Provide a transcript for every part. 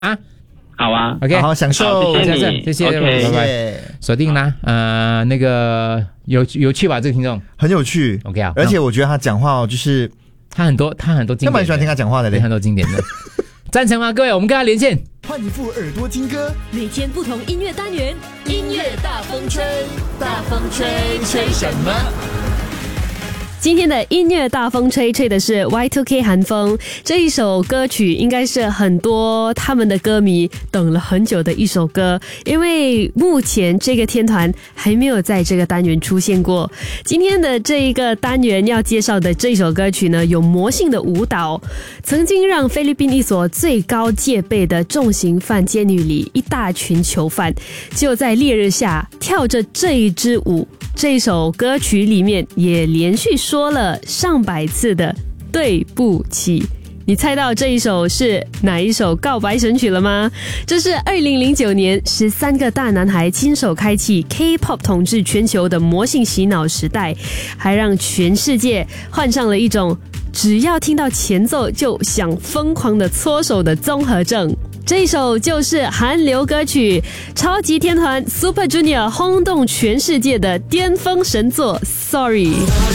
啊。 好啊 OK， 好好享受， 好谢谢你谢谢， OK 拜拜。锁定啦，那个有趣吧？这个听众很有趣。 OK 啊， 而且我觉得他讲话就是他很多经典的， 他蛮喜欢听他讲话的嘞， 很多经典的。赞成吗？各位，我们跟他连线。 换一副耳朵听歌， 每天不同音乐单元，音乐大风吹，大风吹，吹什么？今天的音乐大风吹吹的是 Y2K 寒风，这一首歌曲应该是很多他们的歌迷等了很久的一首歌，因为目前这个天团还没有在这个单元出现过。今天的这一个单元要介绍的这首歌曲呢，有魔性的舞蹈，曾经让菲律宾一所最高戒备的重刑犯监狱里一大群囚犯就在烈日下跳着这一支舞。这首歌曲里面也连续说了上百次的对不起。你猜到这一首是哪一首告白神曲了吗？这是2009年13个大男孩亲手开启 K-pop 统治全球的魔性洗脑时代，还让全世界患上了一种只要听到前奏就想疯狂的搓手的综合症。这一首就是韩流歌曲超级天团 Super Junior 轰动全世界的巅峰神作 Sorry。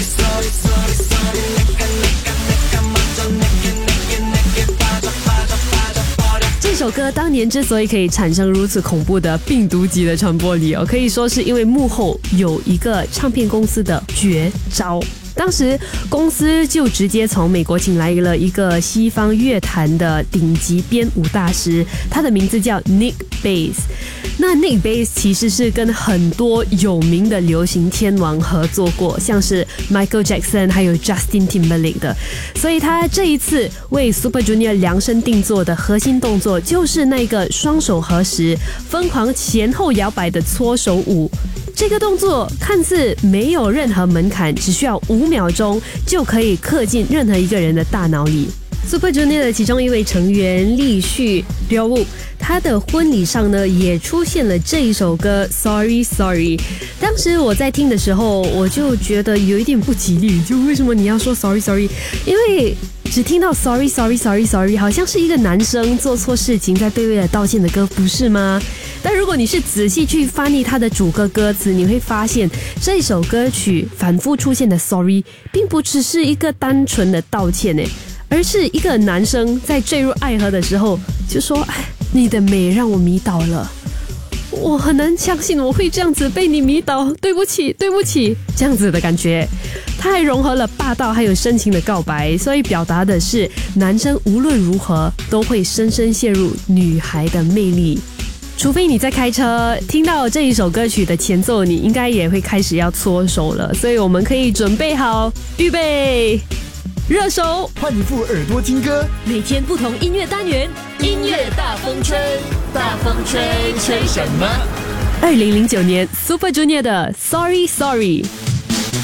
这首歌当年之所以可以产生如此恐怖的病毒级的传播力可以说是因为幕后有一个唱片公司的绝招。当时公司就直接从美国请来了一个西方乐坛的顶级编舞大师，他的名字叫 Nick Bass。 那 Nick Bass 其实是跟很多有名的流行天王合作过，像是 Michael Jackson 还有 Justin Timberlake 的，所以他这一次为 Super Junior 量身定做的核心动作就是那个双手合十疯狂前后摇摆的搓手舞。这个动作看似没有任何门槛，只需要5秒钟就可以刻进任何一个人的大脑里。Super Junior 的其中一位成员立旭刘武，他的婚礼上呢也出现了这一首歌 Sorry Sorry。 当时我在听的时候我就觉得有一点不吉利，就为什么你要说 Sorry Sorry？ 因为只听到 Sorry Sorry Sorry Sorry 好像是一个男生做错事情在卑微的道歉的歌，不是吗？但如果你是仔细去翻译它的主歌歌词，你会发现这首歌曲反复出现的 Sorry 并不只是一个单纯的道歉，而是一个男生在坠入爱河的时候就说，哎，你的美让我迷倒了，我很难相信我会这样子被你迷倒，对不起对不起，这样子的感觉。他还融合了霸道还有深情的告白，所以表达的是男生无论如何都会深深陷入女孩的魅力。除非你在开车听到这一首歌曲的前奏，你应该也会开始要搓手了，所以我们可以准备好，预备热手， 换一副耳朵听歌， 每天不同音乐单元，音乐大风吹，大风吹，吹什么？2009年 Super Junior 的 Sorry Sorry。